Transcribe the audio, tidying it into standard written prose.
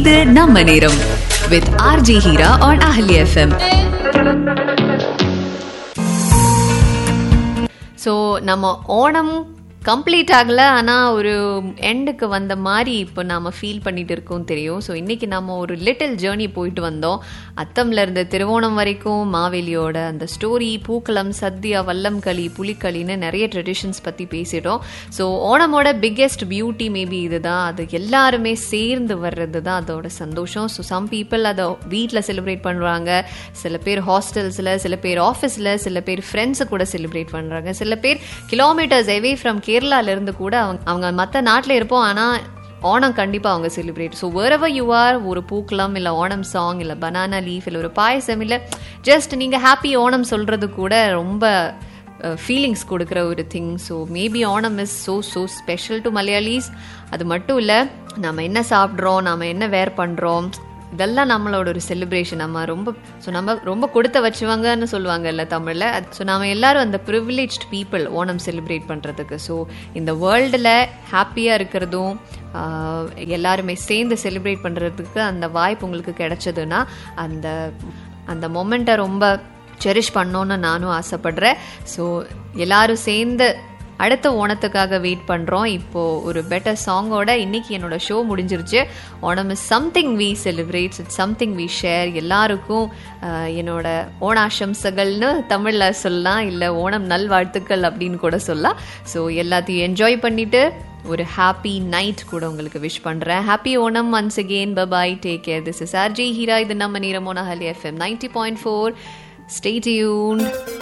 இது நம்ம நேரம் with RJ Hira on Ahli FM. So நம்ம ஓணம் கம்ப்ளீட் ஆகலை, ஆனால் ஒரு எண்டுக்கு வந்த மாதிரி இப்போ நாம் ஃபீல் பண்ணிட்டு இருக்கோம் தெரியும். ஸோ இன்றைக்கி நம்ம ஒரு லிட்டில் ஜேர்னி போயிட்டு வந்தோம். அத்தம்ல இருந்து திருவோணம் வரைக்கும் மாவேலியோட அந்த ஸ்டோரி, பூக்களம், சத்யா, வல்லம் களி, புலிக்களின்னு நிறைய ட்ரெடிஷன்ஸ் பற்றி பேசிட்டோம். ஸோ ஓணமோட பிக்கெஸ்ட் பியூட்டி மேபி இதுதான், அது எல்லாருமே சேர்ந்து வர்றது தான் அதோட சந்தோஷம். ஸோ சம் பீப்புள் அதை வீட்டில் செலிப்ரேட் பண்ணுறாங்க, சில பேர் ஹாஸ்டல்ஸில், சில பேர் ஆஃபீஸில், சில பேர் ஃப்ரெண்ட்ஸு கூட செலிப்ரேட் பண்ணுறாங்க, சில பேர் கிலோமீட்டர்ஸ் எவே ஃப்ரம் கேரளாலேருந்து கூட அவங்க மற்ற நாட்டில் இருப்போம், ஆனால் ஓணம் கண்டிப்பாக அவங்க செலிப்ரேட். ஸோ வேர்எவர் யூ ஆர், ஒரு பூக்களம் இல்லை ஓணம் சாங் இல்லை பனானா லீஃப் இல்லை ஒரு பாயசம் இல்லை ஜஸ்ட் நீங்கள் ஹாப்பி ஓணம் சொல்கிறது கூட ரொம்ப ஃபீலிங்ஸ் கொடுக்குற ஒரு thing. So maybe Onam is so special to Malayalis. அது மட்டும் இல்லை, நம்ம என்ன சாப்பிட்றோம், நம்ம என்ன வேர் பண்ணுறோம், இதெல்லாம் நம்மளோட ஒரு செலிப்ரேஷன். நம்ம ரொம்ப கொடுத்த வச்சுவாங்கன்னு சொல்லுவாங்கல்ல தமிழில். ஸோ நம்ம எல்லாரும் அந்த ப்ரிவிலேஜ்ட் பீப்புள் ஓணம் செலிப்ரேட் பண்ணுறதுக்கு. ஸோ இந்த வேர்ல்டில் ஹாப்பியாக இருக்கிறதும் எல்லாருமே சேர்ந்து செலிப்ரேட் பண்ணுறதுக்கு அந்த வாய்ப்பு உங்களுக்கு கிடைச்சதுன்னா அந்த மொமெண்ட்டை ரொம்ப செரிஷ் பண்ணோன்னு நானும் ஆசைப்படுறேன். ஸோ எல்லாரும் சேர்ந்து அடுத்த ஓணத்துக்காக வெயிட் பண்ணுறோம். இப்போது ஒரு பெட்டர் சாங்கோட இன்னைக்கு என்னோட ஷோ முடிஞ்சிருச்சு. Onam is something we celebrates, it's something we share. எல்லாருக்கும் என்னோட ஓணாசம்சகள்னு தமிழில் சொல்லலாம், இல்லை ஓணம் நல்வாழ்த்துக்கள் அப்படின்னு கூட சொல்லலாம். ஸோ எல்லாத்தையும் என்ஜாய் பண்ணிவிட்டு ஒரு ஹாப்பி நைட் கூட உங்களுக்கு விஷ் பண்ணுறேன். Happy Onam once again. Bye bye, take care. This is RJ Hira. இது நம்ம நேரம் on Ahli FM 90.4. Stay tuned.